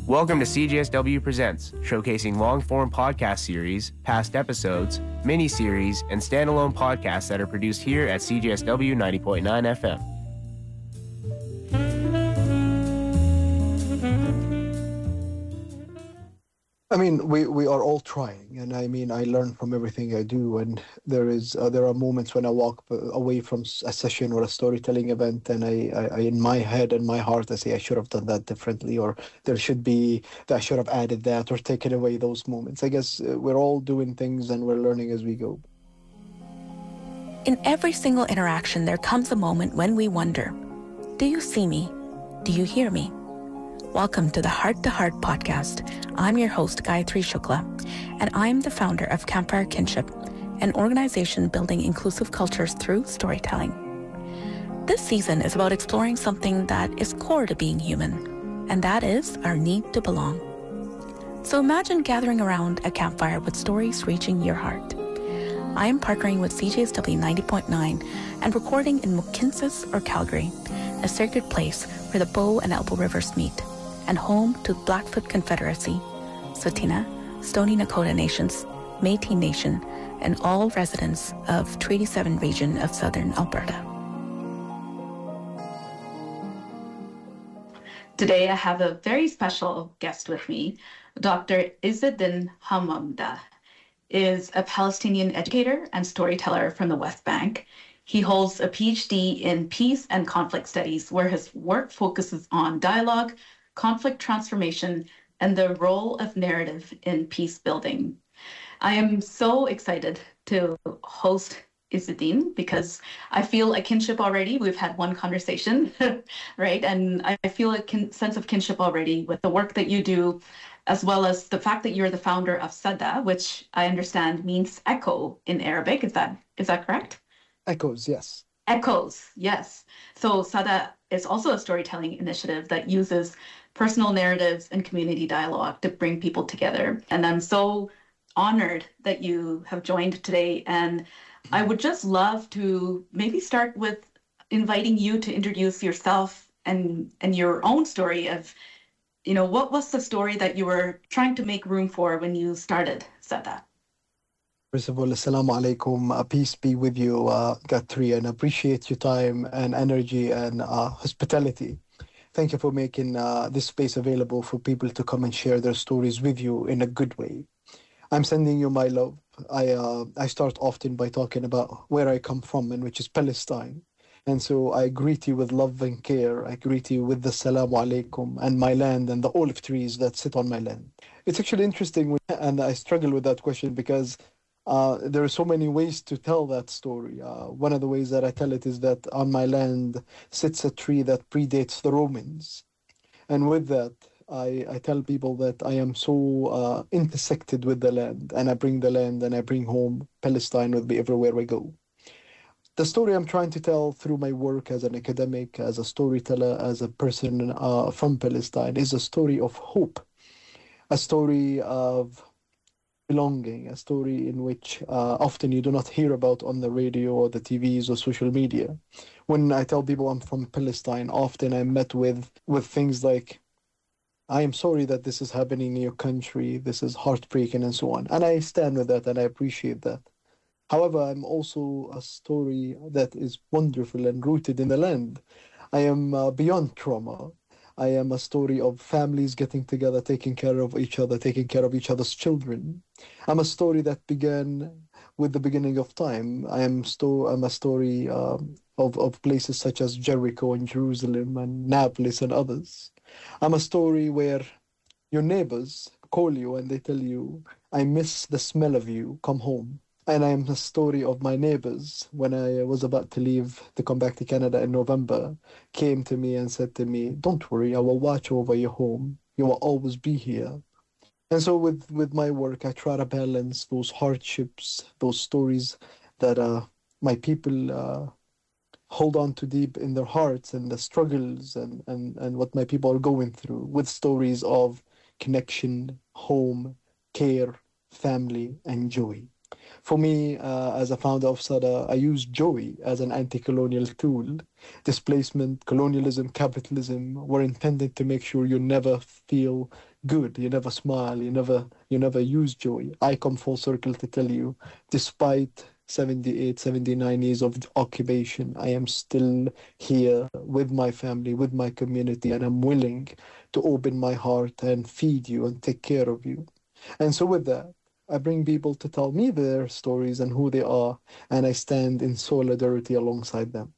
Welcome to CJSW Presents, showcasing long-form podcast series, past episodes, mini-series, and standalone podcasts that are produced here at CJSW 90.9 FM. I mean, we are all trying, and I mean, I learn from everything I do, and there are moments when I walk away from a session or a storytelling event, and I in my head and my heart I say I should have done that differently, or I should have added that or taken away those moments. I guess we're all doing things and we're learning as we go. In every single interaction, there comes a moment when we wonder, do you see me? Do you hear me? Welcome to the Heart to Heart podcast. I'm your host, Gayatri Shukla, and I'm the founder of Campfire Kinship, an organization building inclusive cultures through storytelling. This season is about exploring something that is core to being human, and that is our need to belong. So imagine gathering around a campfire with stories reaching your heart. I am partnering with CJSW 90.9 and recording in Mohkinstsis or Calgary, a sacred place where the Bow and Elbow Rivers meet, and home to Blackfoot Confederacy, Tsuut'ina, Stoney Nakoda Nations, Métis Nation, and all residents of Treaty 7 region of southern Alberta. Today I have a very special guest with me. Dr. Izzeddin Hamamda is a Palestinian educator and storyteller from the West Bank. He holds a PhD in peace and conflict studies, where his work focuses on dialogue, conflict transformation, and the role of narrative in peace building. I am so excited to host Izzeddin because I feel a kinship already. We've had one conversation, right? And I feel a sense of kinship already with the work that you do, as well as the fact that you're the founder of Sada, which I understand means echo in Arabic. Is that correct? Echoes, yes. Echoes, yes. So Sada is also a storytelling initiative that uses personal narratives and community dialogue to bring people together. And I'm so honored that you have joined today. And I would just love to maybe start with inviting you to introduce yourself and your own story of, what was the story that you were trying to make room for when you started Sada? First of all, assalamu alaikum. Peace be with you, Gayatri, and appreciate your time and energy and hospitality. Thank you for making this space available for people to come and share their stories with you in a good way. I'm sending you my love. I start often by talking about where I come from, and which is Palestine. And so I greet you with love and care. I greet you with the salamu alaikum and my land and the olive trees that sit on my land. It's actually interesting, and I struggle with that question because there are so many ways to tell that story. One of the ways that I tell it is that on my land sits a tree that predates the Romans. And with that, I tell people that I am so intersected with the land, and I bring the land and I bring home Palestine with me everywhere I go. The story I'm trying to tell through my work as an academic, as a storyteller, as a person from Palestine is a story of hope, a story of belonging, a story in which often you do not hear about on the radio or the TVs or social media. When I tell people I'm from Palestine, often I'm met with things like, I am sorry that this is happening in your country, this is heartbreaking and so on. And I stand with that and I appreciate that. However, I'm also a story that is wonderful and rooted in the land. I am beyond trauma. I am a story of families getting together, taking care of each other, taking care of each other's children. I'm a story that began with the beginning of time. I'm a story of places such as Jericho and Jerusalem and Nablus and others. I'm a story where your neighbors call you and they tell you, I miss the smell of you, come home. And I am a story of my neighbors when I was about to leave to come back to Canada in November, came to me and said to me, don't worry, I will watch over your home. You will always be here. And so with my work, I try to balance those hardships, those stories that my people hold on to deep in their hearts, and the struggles and what my people are going through, with stories of connection, home, care, family, and joy. For me, as a founder of Sada, I use joy as an anti-colonial tool. Displacement, colonialism, capitalism were intended to make sure you never feel good, you never smile, you never use joy. I come full circle to tell you, despite 78, 79 years of occupation, I am still here with my family, with my community, and I'm willing to open my heart and feed you and take care of you. And so with that, I bring people to tell me their stories and who they are, and I stand in solidarity alongside them.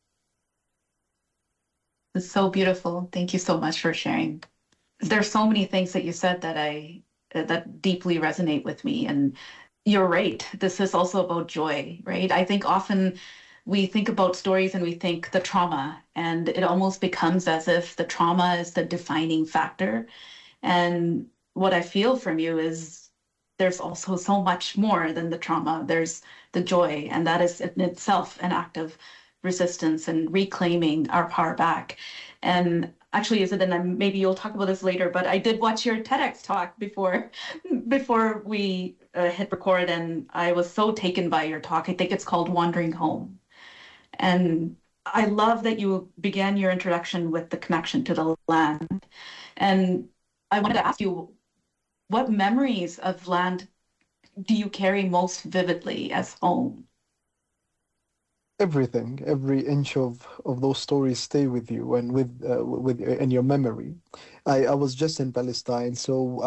It's so beautiful. Thank you so much for sharing. There's so many things that you said that deeply resonate with me, and you're right. This is also about joy, right? I think often we think about stories and we think the trauma, and it almost becomes as if the trauma is the defining factor. And what I feel from you is there's also so much more than the trauma. There's the joy, and that is in itself an act of resistance and reclaiming our power back. And actually, is it? And maybe you'll talk about this later, but I did watch your TEDx talk before we hit record, and I was so taken by your talk. I think it's called Wandering Home. And I love that you began your introduction with the connection to the land. And I wanted to ask you, what memories of land do you carry most vividly as home? Everything, every inch of those stories stay with you and with in your memory. I was just in Palestine, so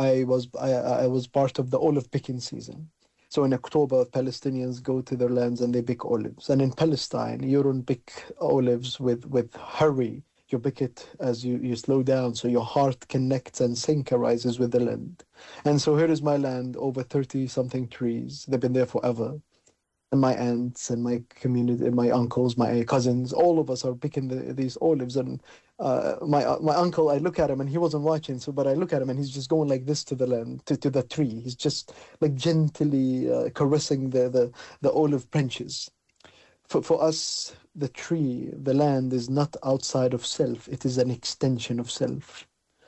I was part of the olive picking season. So in October, Palestinians go to their lands and they pick olives. And in Palestine, you don't pick olives with hurry. You pick it as you slow down, so your heart connects and synchronizes with the land. And so here is my land, over 30 something trees. They've been there forever. And my aunts and my community, and my uncles, my cousins, all of us are picking these olives. And my uncle, I look at him and he wasn't watching, but I look at him and he's just going like this to the land, to the tree. He's just like gently caressing the olive branches. For us, the tree, the land is not outside of self. It is an extension of self.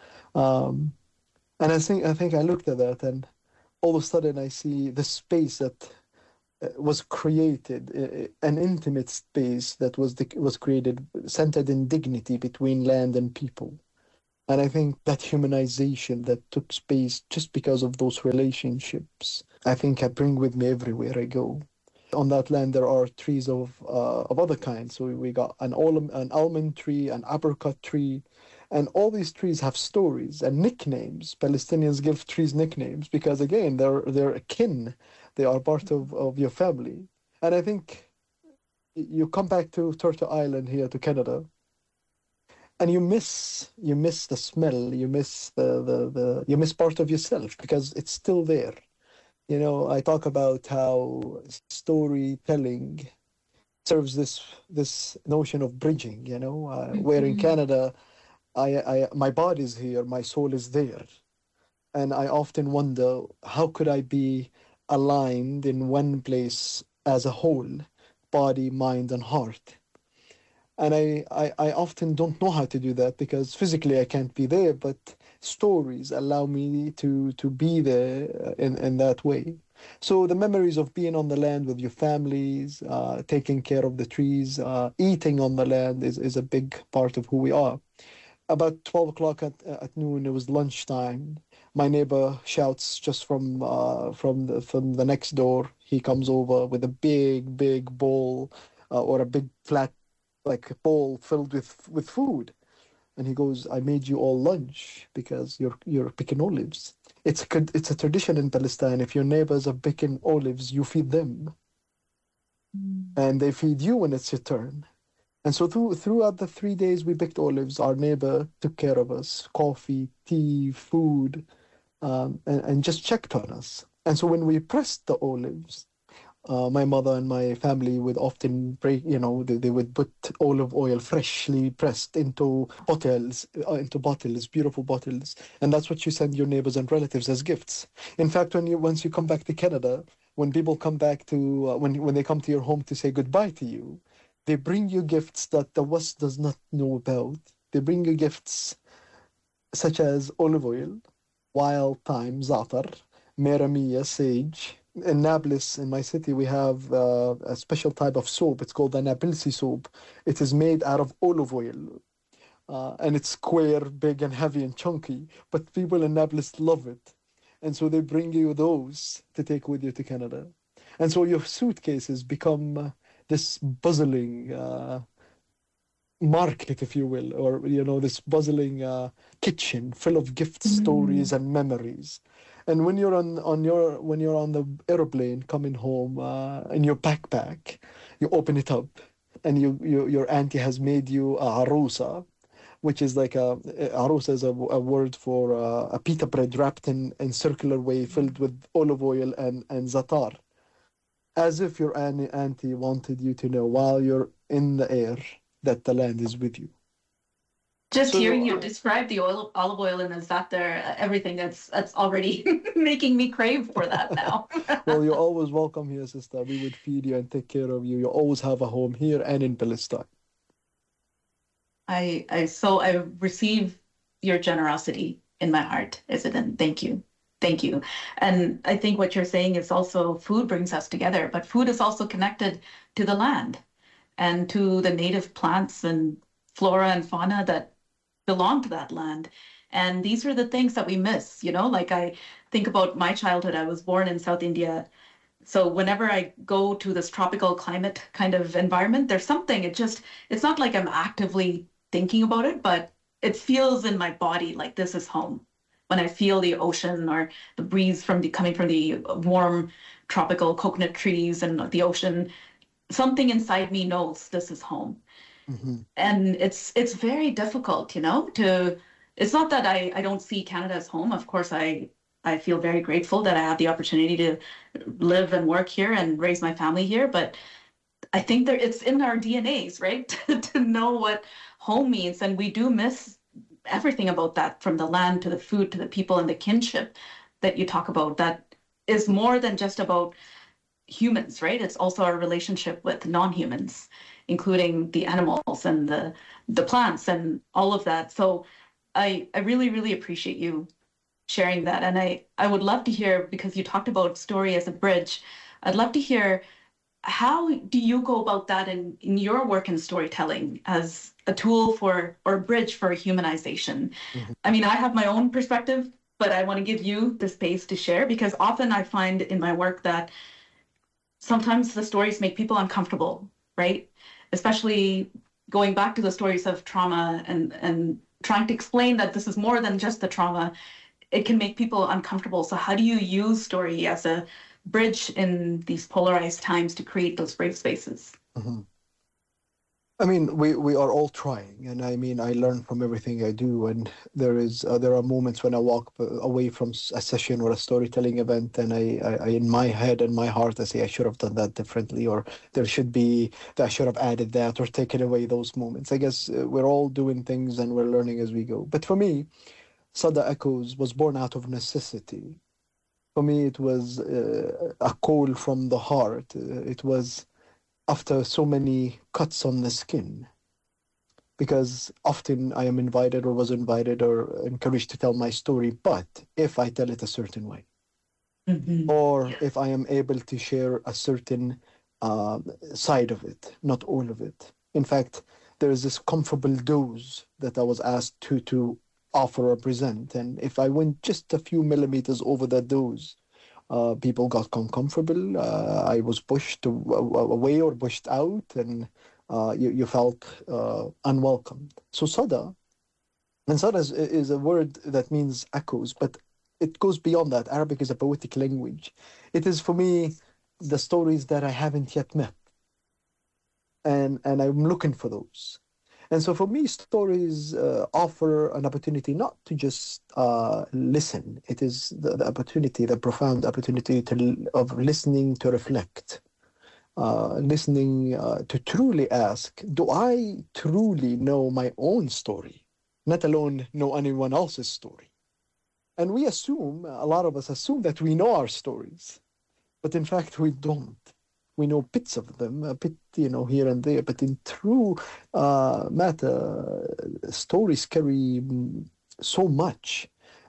And I think I looked at that, and all of a sudden I see the space that was created, an intimate space that was created, centered in dignity between land and people. And I think that humanization that took space just because of those relationships, I think I bring with me everywhere I go. On that land, there are trees of other kinds. So we got an almond tree, an apricot tree, and all these trees have stories and nicknames. Palestinians give trees nicknames because, again, they're a kin. They are part of your family. And I think you come back to Turtle Island here to Canada, and you miss the smell, you miss you miss part of yourself because it's still there. You know, I talk about how storytelling serves this notion of bridging. You know, where in Canada, my body is here, my soul is there, and I often wonder how could I be aligned in one place as a whole, body, mind, and heart. And I often don't know how to do that because physically I can't be there, but stories allow me to be there in that way. So the memories of being on the land with your families, taking care of the trees, eating on the land is a big part of who we are. About 12 o'clock at noon, it was lunchtime. My neighbor shouts just from the next door. He comes over with a big bowl or a big flat like a bowl filled with food, and he goes, "I made you all lunch because you're picking olives." It's a tradition in Palestine. If your neighbors are picking olives, you feed them, and they feed you when it's your turn. And so throughout the 3 days we picked olives, our neighbor took care of us, coffee, tea, food, and just checked on us. And so when we pressed the olives, my mother and my family would often break, they would put olive oil freshly pressed into bottles, beautiful bottles. And that's what you send your neighbors and relatives as gifts. In fact, once you come back to Canada, when people come back to, when they come to your home to say goodbye to you, they bring you gifts that the West does not know about. They bring you gifts such as olive oil, wild thyme, za'atar, meramia, sage, in Nablus, in my city, we have a special type of soap. It's called the Nabilsi soap. It is made out of olive oil. And it's square, big, and heavy and chunky. But people in Nablus love it. And so they bring you those to take with you to Canada. And so your suitcases become this bustling market, if you will, or this bustling kitchen full of gifts, stories, and memories. And when you're on the airplane coming home in your backpack, you open it up, and your auntie has made you a arusa, which is like arusa is a word for a pita bread wrapped in circular way, filled with olive oil and zatar, as if your auntie wanted you to know while you're in the air that the land is with you. Just hearing you describe the olive oil and the za'atar, everything, that's already making me crave for that now. Well, you're always welcome here, sister. We would feed you and take care of you. You always have a home here and in Palestine. I receive your generosity in my heart, Izzeddin. Thank you. Thank you. And I think what you're saying is also food brings us together, but food is also connected to the land and to the native plants and flora and fauna that belong to that land. And these are the things that we miss, like I think about my childhood. I was born in South India. So whenever I go to this tropical climate kind of environment, there's something, it's not like I'm actively thinking about it, but it feels in my body like this is home. When I feel the ocean or the breeze coming from the warm tropical coconut trees and the ocean, something inside me knows this is home. Mm-hmm. And it's very difficult, it's not that I don't see Canada as home. Of course, I feel very grateful that I have the opportunity to live and work here and raise my family here. But I think it's in our DNAs, right? to know what home means. And we do miss everything about that, from the land to the food to the people and the kinship that you talk about. That is more than just about humans, right? It's also our relationship with non-humans, including the animals and the plants and all of that. So I really, really appreciate you sharing that. And I would love to hear, because you talked about story as a bridge, I'd love to hear, how do you go about that in your work in storytelling as a tool or a bridge for humanization? Mm-hmm. I mean, I have my own perspective, but I want to give you the space to share, because often I find in my work that sometimes the stories make people uncomfortable, right? Especially going back to the stories of trauma and trying to explain that this is more than just the trauma. It can make people uncomfortable. So how do you use story as a bridge in these polarized times to create those brave spaces? Mm-hmm. I mean, we are all trying, and I mean, I learn from everything I do, and there are moments when I walk away from a session or a storytelling event, and I in my head and my heart, I say I should have done that differently, or I should have added that or taken away those moments. I guess we're all doing things and we're learning as we go. But for me, Sada Echoes was born out of necessity. For me, it was a call from the heart. It was after so many cuts on the skin, because often I am invited or was invited or encouraged to tell my story, but if I tell it a certain way, mm-hmm. or if I am able to share a certain side of it, not all of it. In fact, there is this comfortable dose that I was asked to offer or present, and if I went just a few millimeters over that dose, people got uncomfortable. I was pushed away or pushed out, and you felt unwelcomed. So Sada is a word that means echoes, but it goes beyond that. Arabic is a poetic language. It is, for me, the stories that I haven't yet met, and I'm looking for those. And so for me, stories offer an opportunity not to just listen. It is the opportunity, the profound opportunity of listening to reflect, listening to truly ask, do I truly know my own story, not alone know anyone else's story? And we assume, a lot of us assume that we know our stories, but in fact we don't. We know bits of them, a bit, here and there, but in true matter, stories carry so much.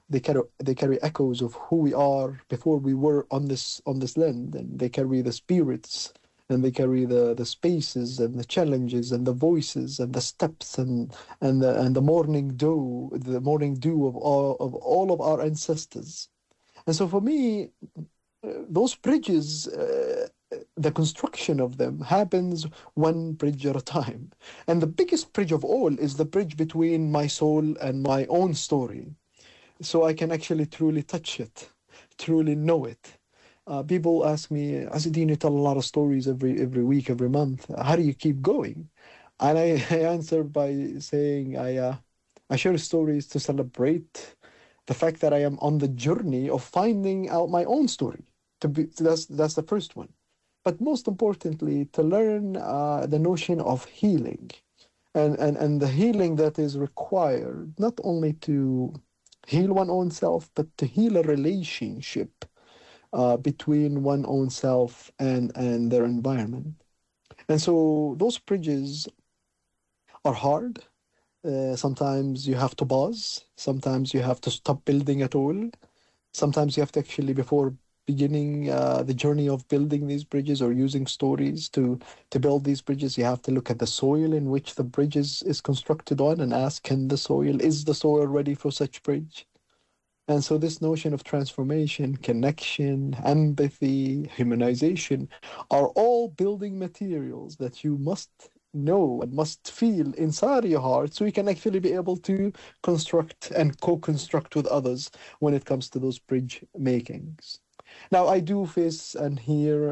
they carry echoes of who we are before we were on this land, and they carry the spirits, and they carry the spaces and the challenges and the voices and the steps and the morning dew of all of our ancestors. And so for me, those bridges, the construction of them happens one bridge at a time. And the biggest bridge of all is the bridge between my soul and my own story. So I can actually truly touch it, truly know it. People ask me, Azuddin, you tell a lot of stories every week, every month. How do you keep going? And I answer by saying I share stories to celebrate the fact that I am on the journey of finding out my own story. That's the first one. But most importantly, to learn the notion of healing, and the healing that is required, not only to heal one own self, but to heal a relationship between one own self and their environment. And so those bridges are hard. Sometimes you have to pause. Sometimes you have to stop building at all. Sometimes you have to actually, before beginning the journey of building these bridges or using stories to build these bridges, you have to look at the soil in which the bridge is constructed on and ask, is the soil ready for such bridge? And so this notion of transformation, connection, empathy, humanization are all building materials that you must know and must feel inside your heart, so you can actually be able to construct and co-construct with others when it comes to those bridge makings. Now, I do face and hear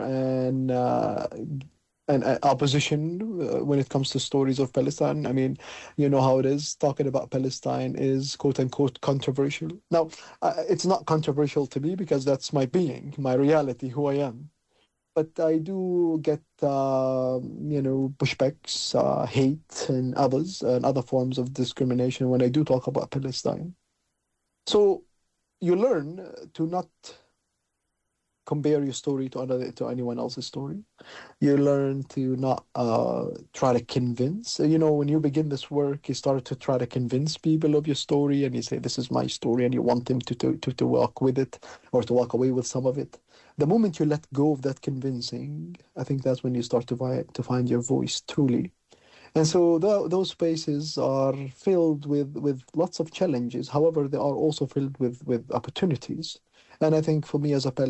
an opposition when it comes to stories of Palestine. I mean, you know how it is. Talking about Palestine is quote unquote controversial. Now, it's not controversial to me because that's my being, my reality, who I am. But I do get, pushbacks, hate, and other forms of discrimination when I do talk about Palestine. So you learn to not compare your story to anyone else's story. You learn to not try to convince. When you begin this work, you start to try to convince people of your story, and you say, this is my story, and you want them to walk with it or to walk away with some of it. The moment you let go of that convincing, I think that's when you start to find your voice truly. And so those spaces are filled with lots of challenges. However, they are also filled with opportunities. And I think for me as a